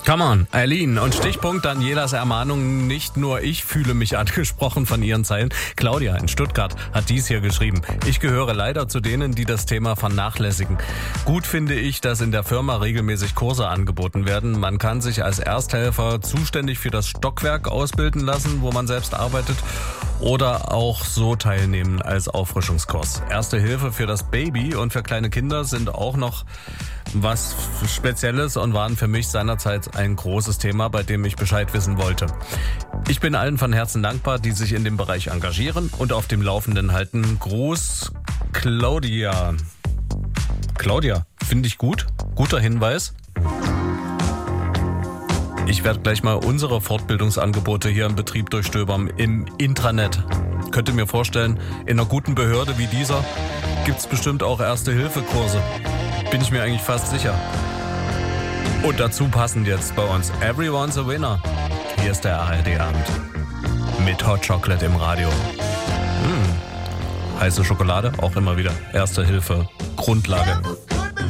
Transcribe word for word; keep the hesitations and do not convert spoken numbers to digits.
Come on, Eileen. Und Stichpunkt Danielas Ermahnung, nicht nur ich fühle mich angesprochen von ihren Zeilen. Claudia in Stuttgart hat dies hier geschrieben. Ich gehöre leider zu denen, die das Thema vernachlässigen. Gut finde ich, dass in der Firma regelmäßig Kurse angeboten werden. Man kann sich als Ersthelfer zuständig für das Stockwerk ausbilden lassen, wo man selbst arbeitet, oder auch so teilnehmen als Auffrischungskurs. Erste Hilfe für das Baby und für kleine Kinder sind auch noch was Spezielles und waren für mich seinerzeit ein großes Thema, bei dem ich Bescheid wissen wollte. Ich bin allen von Herzen dankbar, die sich in dem Bereich engagieren und auf dem Laufenden halten. Gruß, Claudia. Claudia, finde ich gut. Guter Hinweis. Ich werde gleich mal unsere Fortbildungsangebote hier im Betrieb durchstöbern im Intranet. Könnt ihr mir vorstellen, in einer guten Behörde wie dieser gibt es bestimmt auch Erste-Hilfe-Kurse. Bin ich mir eigentlich fast sicher. Und dazu passend jetzt bei uns Everyone's a Winner. Hier ist der A R D-Abend. Mit Hot Chocolate im Radio. Hm. Heiße Schokolade, auch immer wieder Erste Hilfe, Grundlage.